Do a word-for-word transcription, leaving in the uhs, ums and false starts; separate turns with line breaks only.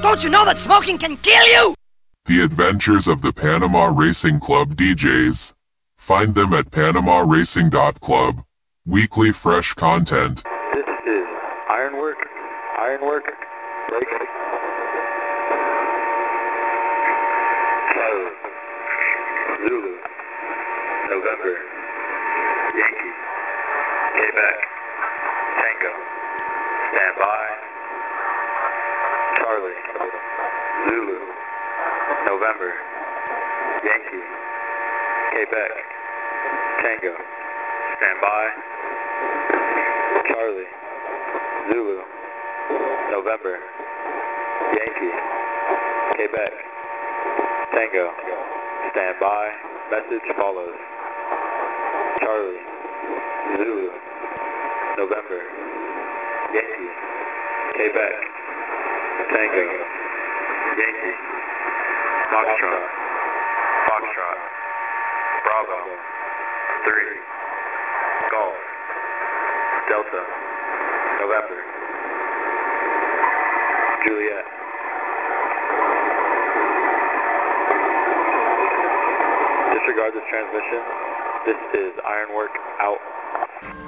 Don't you know that smoking can kill you?
The Adventures of the Panama Racing Club D Js. Find them at panama racing dot club. Weekly fresh content.
This is Ironwork, Ironwork, break. Charlie, Zulu, November, Yankee, Quebec, Tango, stand by. Charlie, Zulu, November, Yankee, Quebec, Tango, stand by. Charlie, Zulu, November, Yankee, Quebec, Tango, stand by. Message follows. Charlie, Zulu, November, Yankee, Quebec, Tango, Yankee, Foxtrot, Foxtrot, Bravo, three, Golf, Delta, November, Juliet. Disregard this transmission. This is Ironwork out.